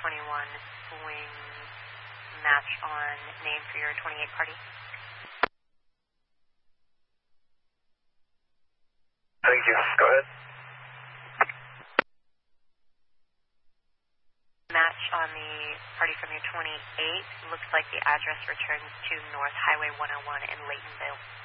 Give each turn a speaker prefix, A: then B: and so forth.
A: swing match on name for your 28 party.
B: Thank you. Go ahead.
A: Match on the party from your 28. Looks like the address returns to North Highway 101 in Laytonville.